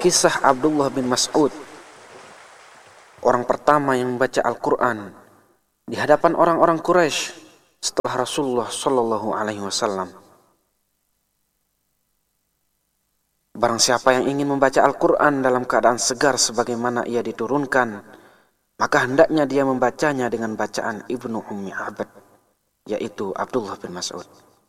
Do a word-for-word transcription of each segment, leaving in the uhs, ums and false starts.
Kisah Abdullah bin Mas'ud, orang pertama yang membaca Al-Quran di hadapan orang-orang Quraisy setelah Rasulullah Shallallahu Alaihi Wasallam. Barang siapa yang ingin membaca Al-Quran dalam keadaan segar sebagaimana ia diturunkan, maka hendaknya dia membacanya dengan bacaan Ibnu Ummi Abd, yaitu Abdullah bin Mas'ud.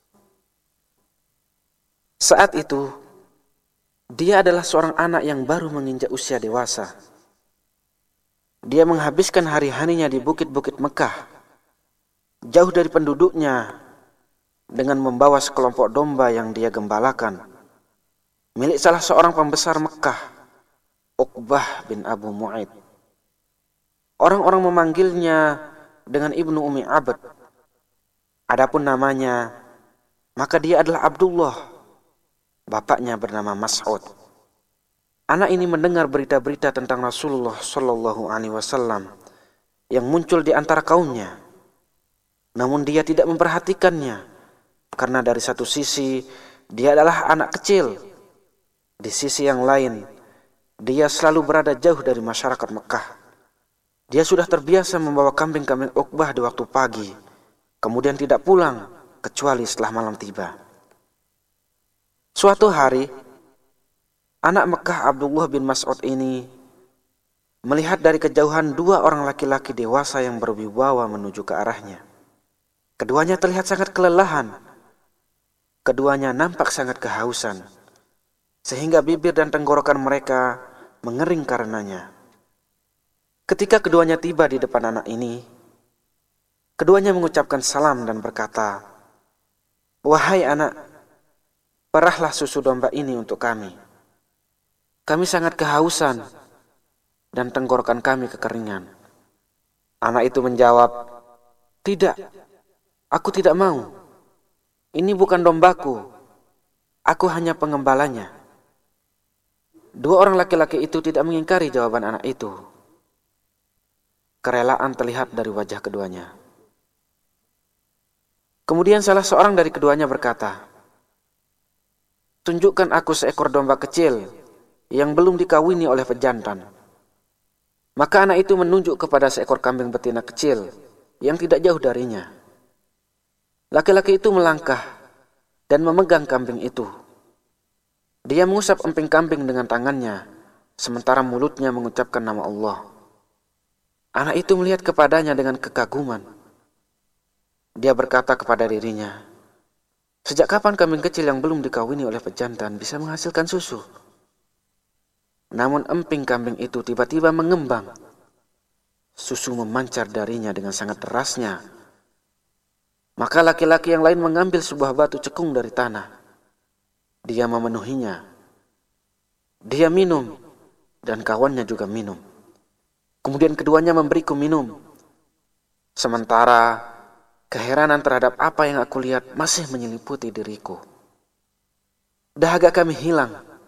Saat itu, dia adalah seorang anak yang baru menginjak usia dewasa. Dia menghabiskan hari-harinya di bukit-bukit Mekah, jauh dari penduduknya, dengan membawa sekelompok domba yang dia gembalakan, milik salah seorang pembesar Mekah, Uqbah bin Abu Mu'aid. Orang-orang memanggilnya dengan Ibnu Ummi Abd. Adapun namanya, maka dia adalah Abdullah. Bapaknya bernama Mas'ud. Anak ini mendengar berita-berita tentang Rasulullah Shallallahu Alaihi Wasallam yang muncul di antara kaumnya. Namun dia tidak memperhatikannya, karena dari satu sisi dia adalah anak kecil. Di sisi yang lain, dia selalu berada jauh dari masyarakat Mekah. Dia sudah terbiasa membawa kambing-kambing Uqbah di waktu pagi, kemudian tidak pulang kecuali setelah malam tiba. Suatu hari, anak Mekah Abdullah bin Mas'ud ini melihat dari kejauhan dua orang laki-laki dewasa yang berwibawa menuju ke arahnya. Keduanya terlihat sangat kelelahan. Keduanya nampak sangat kehausan, sehingga bibir dan tenggorokan mereka mengering karenanya. Ketika keduanya tiba di depan anak ini, keduanya mengucapkan salam dan berkata, "Wahai anak, perahlah susu domba ini untuk kami. Kami sangat kehausan dan tenggorokan kami kekeringan." Anak itu menjawab, "Tidak, aku tidak mau. Ini bukan dombaku. Aku hanya pengembalanya." Dua orang laki-laki itu tidak mengingkari jawaban anak itu. Kerelaan terlihat dari wajah keduanya. Kemudian salah seorang dari keduanya berkata, "Tunjukkan aku seekor domba kecil yang belum dikawini oleh pejantan." Maka anak itu menunjuk kepada seekor kambing betina kecil yang tidak jauh darinya. Laki-laki itu melangkah dan memegang kambing itu. Dia mengusap emping kambing dengan tangannya, sementara mulutnya mengucapkan nama Allah. Anak itu melihat kepadanya dengan kekaguman. Dia berkata kepada dirinya, "Sejak kapan kambing kecil yang belum dikawini oleh pejantan bisa menghasilkan susu?" Namun emping kambing itu tiba-tiba mengembang. Susu memancar darinya dengan sangat derasnya. Maka laki-laki yang lain mengambil sebuah batu cekung dari tanah. Dia memenuhinya. Dia minum, dan kawannya juga minum. Kemudian keduanya memberiku minum. Sementara keheranan terhadap apa yang aku lihat masih menyeliputi diriku. Dahaga kami hilang.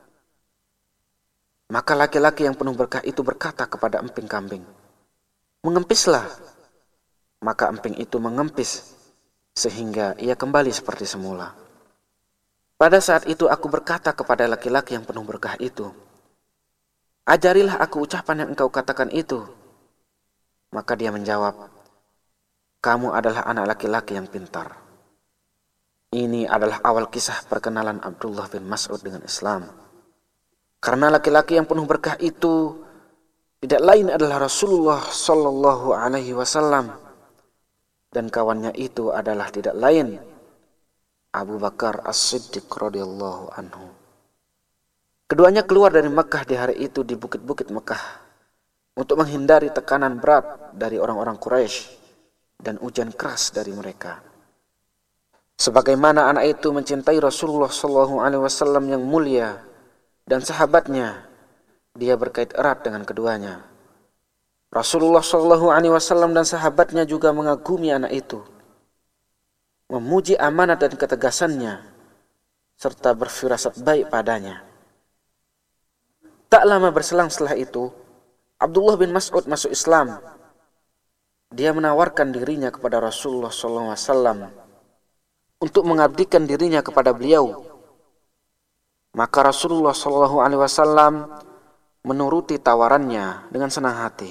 Maka laki-laki yang penuh berkah itu berkata kepada emping kambing, "Mengempislah." Maka emping itu mengempis, sehingga ia kembali seperti semula. Pada saat itu aku berkata kepada laki-laki yang penuh berkah itu, "Ajarilah aku ucapan yang engkau katakan itu." Maka dia menjawab, "Kamu adalah anak laki-laki yang pintar." Ini adalah awal kisah perkenalan Abdullah bin Mas'ud dengan Islam. Karena laki-laki yang penuh berkah itu tidak lain adalah Rasulullah Shallallahu Alaihi Wasallam, dan kawannya itu adalah tidak lain Abu Bakar As-Siddiq radhiyallahu anhu. Keduanya keluar dari Mekah di hari itu di bukit-bukit Mekah untuk menghindari tekanan berat dari orang-orang Quraisy dan ujian keras dari mereka. Sebagaimana anak itu mencintai Rasulullah Shallallahu Alaihi Wasallam yang mulia dan sahabatnya, dia berkait erat dengan keduanya. Rasulullah Shallallahu Alaihi Wasallam dan sahabatnya juga mengagumi anak itu, memuji amanat dan ketegasannya, serta berfirasat baik padanya. Tak lama berselang setelah itu, Abdullah bin Mas'ud masuk Islam. Dia menawarkan dirinya kepada Rasulullah shallallahu alaihi wasallam untuk mengabdikan dirinya kepada beliau. Maka Rasulullah shallallahu alaihi wasallam menuruti tawarannya dengan senang hati.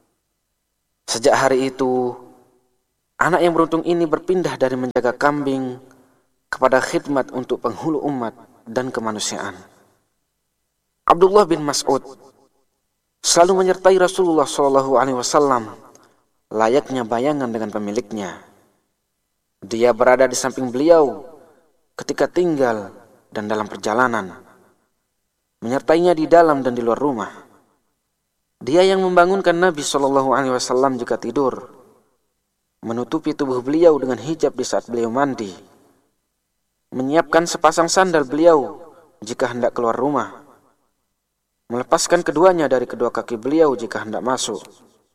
Sejak hari itu, anak yang beruntung ini berpindah dari menjaga kambing kepada khidmat untuk penghulu umat dan kemanusiaan. Abdullah bin Mas'ud selalu menyertai Rasulullah shallallahu alaihi wasallam layaknya bayangan dengan pemiliknya. Dia berada di samping beliau ketika tinggal dan dalam perjalanan, menyertainya di dalam dan di luar rumah. Dia yang membangunkan Nabi shallallahu alaihi wasallam jika tidur, menutupi tubuh beliau dengan hijab di saat beliau mandi, menyiapkan sepasang sandal beliau jika hendak keluar rumah, melepaskan keduanya dari kedua kaki beliau jika hendak masuk,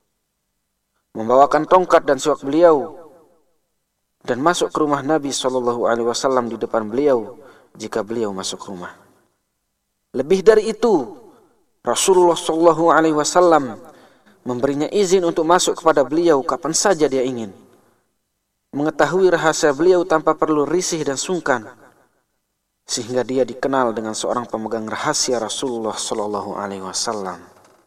membawakan tongkat dan siwak beliau, dan masuk ke rumah Nabi shallallahu alaihi wasallam di depan beliau jika beliau masuk rumah. Lebih dari itu, Rasulullah shallallahu alaihi wasallam memberinya izin untuk masuk kepada beliau kapan saja dia ingin, mengetahui rahasia beliau tanpa perlu risih dan sungkan, sehingga dia dikenal dengan seorang pemegang rahasia Rasulullah shallallahu alaihi wasallam.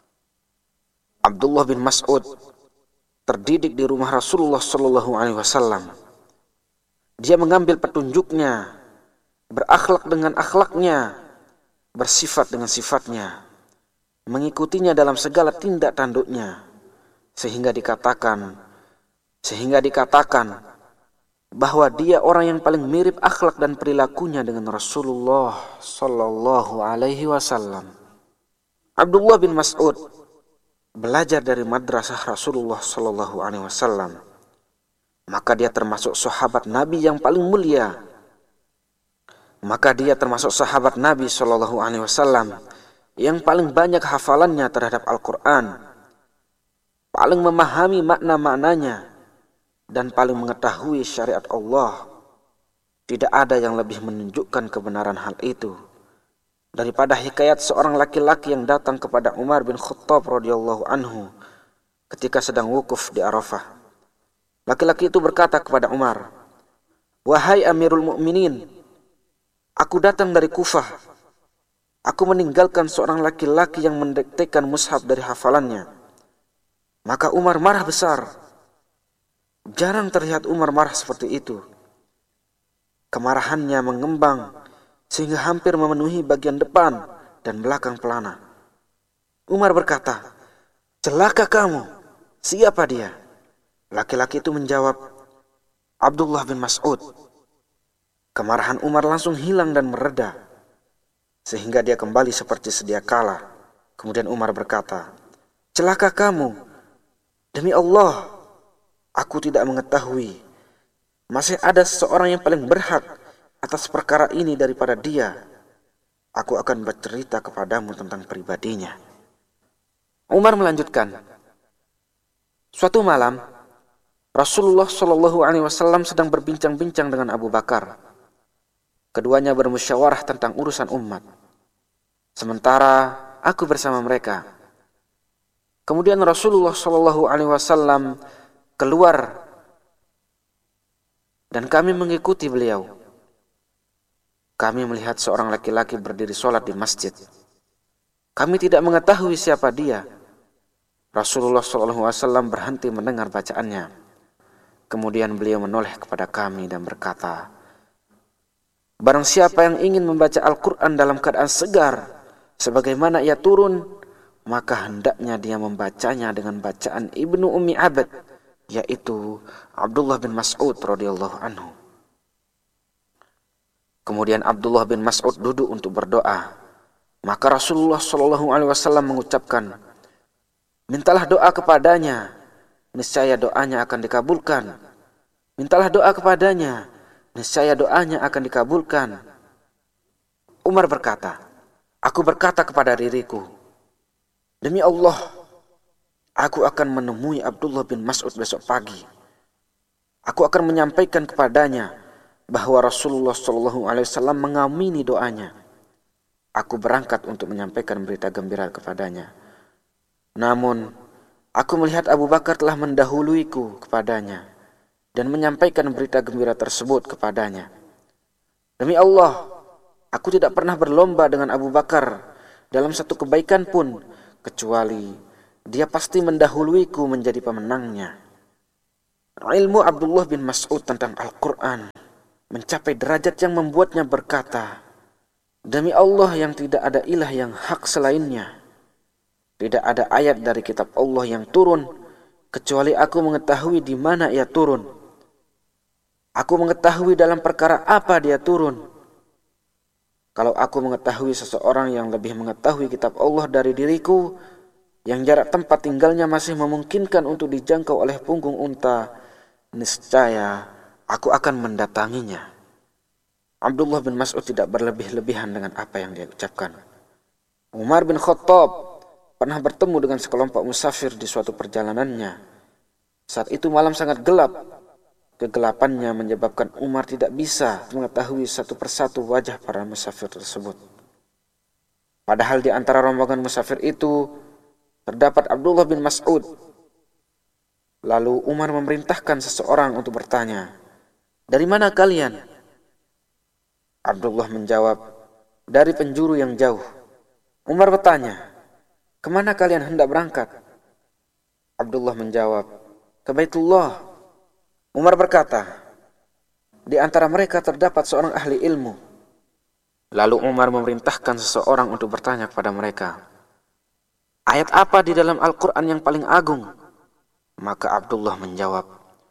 Abdullah bin Mas'ud terdidik di rumah Rasulullah shallallahu alaihi wasallam. Dia mengambil petunjuknya, berakhlak dengan akhlaknya, bersifat dengan sifatnya, mengikutinya dalam segala tindak tanduknya, sehingga dikatakan sehingga dikatakan bahwa dia orang yang paling mirip akhlak dan perilakunya dengan Rasulullah sallallahu alaihi wasallam. Abdullah bin Mas'ud belajar dari madrasah Rasulullah sallallahu alaihi wasallam, maka dia termasuk sahabat Nabi yang paling mulia. Maka dia termasuk sahabat Nabi sallallahu alaihi wasallam yang paling banyak hafalannya terhadap Al-Quran, paling memahami makna-maknanya, dan paling mengetahui syariat Allah. Tidak ada yang lebih menunjukkan kebenaran hal itu daripada hikayat seorang laki-laki yang datang kepada Umar bin Khattab radhiyallahu anhu ketika sedang wukuf di Arafah. Laki-laki itu berkata kepada Umar, "Wahai Amirul Mukminin, aku datang dari Kufah. Aku meninggalkan seorang laki-laki yang mendiktekan mushaf dari hafalannya." Maka Umar marah besar. Jarang terlihat Umar marah seperti itu. Kemarahannya mengembang sehingga hampir memenuhi bagian depan dan belakang pelana. Umar berkata, "Celaka kamu, siapa dia?" Laki-laki itu menjawab, "Abdullah bin Mas'ud." Kemarahan Umar langsung hilang dan mereda, sehingga dia kembali seperti sedia kala. Kemudian Umar berkata, "Celaka kamu, demi Allah, aku tidak mengetahui masih ada seseorang yang paling berhak atas perkara ini daripada dia. Aku akan bercerita kepadamu tentang pribadinya." Umar melanjutkan, "Suatu malam, Rasulullah shallallahu alaihi wasallam sedang berbincang-bincang dengan Abu Bakar. Keduanya bermusyawarah tentang urusan umat, sementara aku bersama mereka. Kemudian Rasulullah shallallahu alaihi wasallam keluar dan kami mengikuti beliau. Kami melihat seorang laki-laki berdiri sholat di masjid. Kami tidak mengetahui siapa dia. Rasulullah shallallahu alaihi wasallam berhenti mendengar bacaannya. Kemudian beliau menoleh kepada kami dan berkata, "Barang siapa yang ingin membaca Al-Quran dalam keadaan segar, sebagaimana ia turun, maka hendaknya dia membacanya dengan bacaan Ibnu Ummi Abd, yaitu Abdullah bin Mas'ud radhiyallahu anhu." Kemudian Abdullah bin Mas'ud duduk untuk berdoa. Maka Rasulullah shallallahu alaihi wasallam mengucapkan, "Mintalah doa kepadanya, niscaya doanya akan dikabulkan. Mintalah doa kepadanya, niscaya doanya akan dikabulkan." Umar berkata, "Aku berkata kepada diriku, demi Allah, aku akan menemui Abdullah bin Mas'ud besok pagi. Aku akan menyampaikan kepadanya bahwa Rasulullah shallallahu alaihi wasallam mengamini doanya. Aku berangkat untuk menyampaikan berita gembira kepadanya. Namun, aku melihat Abu Bakar telah mendahuluiku kepadanya dan menyampaikan berita gembira tersebut kepadanya. Demi Allah, aku tidak pernah berlomba dengan Abu Bakar dalam satu kebaikan pun kecuali dia pasti mendahuluiku menjadi pemenangnya. Ilmu Abdullah bin Mas'ud tentang Al-Quran mencapai derajat yang membuatnya berkata, "Demi Allah yang tidak ada ilah yang hak selainnya, tidak ada ayat dari kitab Allah yang turun kecuali aku mengetahui di mana ia turun. Aku mengetahui dalam perkara apa dia turun. Kalau aku mengetahui seseorang yang lebih mengetahui kitab Allah dari diriku, yang jarak tempat tinggalnya masih memungkinkan untuk dijangkau oleh punggung unta, niscaya aku akan mendatanginya." Abdullah bin Mas'ud tidak berlebih-lebihan dengan apa yang dia ucapkan. Umar bin Khattab pernah bertemu dengan sekelompok musafir di suatu perjalanannya. Saat itu malam sangat gelap. Kegelapannya menyebabkan Umar tidak bisa mengetahui satu persatu wajah para musafir tersebut. Padahal di antara rombongan musafir itu terdapat Abdullah bin Mas'ud. Lalu Umar memerintahkan seseorang untuk bertanya, "Dari mana kalian?" Abdullah menjawab, "Dari penjuru yang jauh." Umar bertanya, "Kemana kalian hendak berangkat?" Abdullah menjawab, "Ke Baitullah." Umar berkata, "Di antara mereka terdapat seorang ahli ilmu." Lalu Umar memerintahkan seseorang untuk bertanya kepada mereka, "Ayat apa di dalam Al-Quran yang paling agung?" Maka Abdullah menjawab,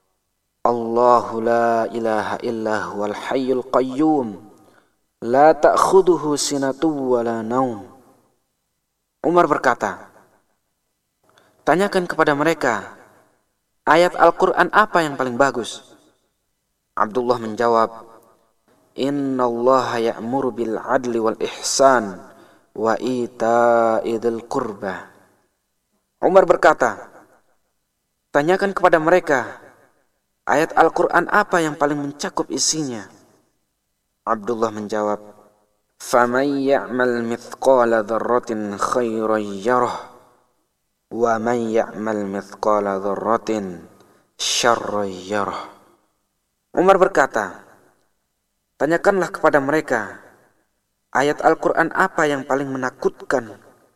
"Allahu la ilaha illa huwal hayyul qayyum, la ta'khuduhu sinatu wa la naum." Umar berkata, "Tanyakan kepada mereka, ayat Al-Quran apa yang paling bagus?" Abdullah menjawab, "Inna allaha ya'muru bil adli wal ihsan wa ita'i dzil qurba." Umar berkata, "Tanyakan kepada mereka, ayat Al-Quran apa yang paling mencakup isinya?" Abdullah menjawab, "Faman ya'mal mithqala dzarratin khairan yarah, wa man ya'mal mithqala dzarratin syarran yarah." Umar berkata, "Tanyakanlah kepada mereka, ayat Al-Quran apa yang paling menakutkan?"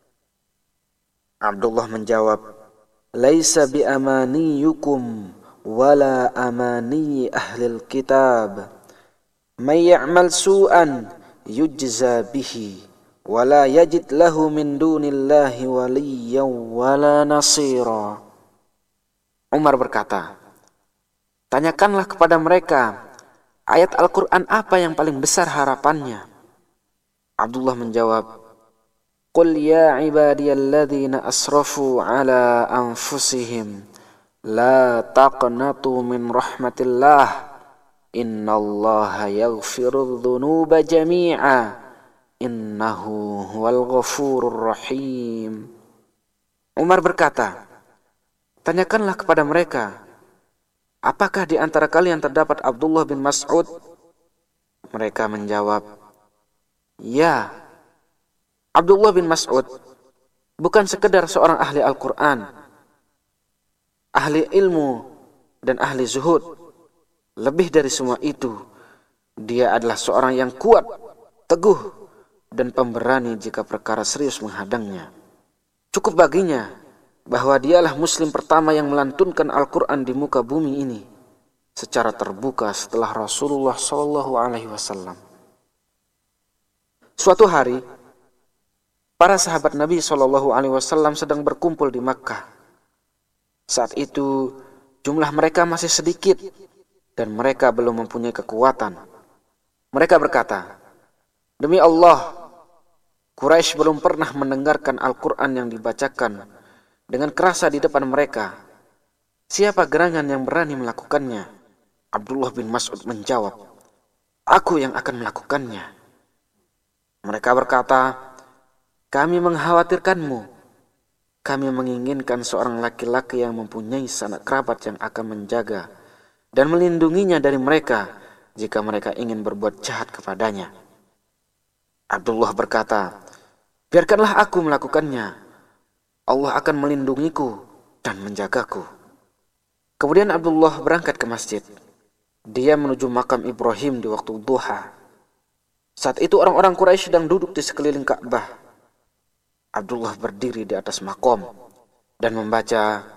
Abdullah menjawab, "Laisa bi amaniyukum wala amani ahlil kitab. May ya'mal su'an yujza bihi wala yajid lahu min dunillahi waliyyan wala nasira." Umar berkata, "Tanyakanlah kepada mereka, ayat Al-Quran apa yang paling besar harapannya?" Abdullah menjawab, "Qul ya ibadiyalladzina asrafu ala anfusihim la taqnatu min rahmatillah, innallaha yaghfirudz dzunuba jami'a, innahu huwal ghafurur rahim." Umar berkata, "Tanyakanlah kepada mereka, apakah di antara kalian terdapat Abdullah bin Mas'ud?" Mereka menjawab, "Ya." Abdullah bin Mas'ud bukan sekedar seorang ahli Al-Quran, ahli ilmu dan ahli zuhud. Lebih dari semua itu, dia adalah seorang yang kuat, teguh, dan pemberani jika perkara serius menghadangnya. Cukup baginya bahwa dialah muslim pertama yang melantunkan Al-Quran di muka bumi ini secara terbuka setelah Rasulullah shallallahu alaihi wasallam. Suatu hari, para sahabat Nabi shallallahu alaihi wasallam sedang berkumpul di Makkah. Saat itu jumlah mereka masih sedikit dan mereka belum mempunyai kekuatan. Mereka berkata, "Demi Allah, Quraisy belum pernah mendengarkan Al-Quran yang dibacakan dengan kerasa di depan mereka. Siapa gerangan yang berani melakukannya?" Abdullah bin Mas'ud menjawab, "Aku yang akan melakukannya." Mereka berkata, "Kami mengkhawatirkanmu. Kami menginginkan seorang laki-laki yang mempunyai sanak kerabat yang akan menjaga dan melindunginya dari mereka jika mereka ingin berbuat jahat kepadanya." Abdullah berkata, "Biarkanlah aku melakukannya. Allah akan melindungiku dan menjagaku." Kemudian Abdullah berangkat ke masjid. Dia menuju makam Ibrahim di waktu duha. Saat itu orang-orang Quraisy sedang duduk di sekeliling Ka'bah. Abdullah berdiri di atas makom dan membaca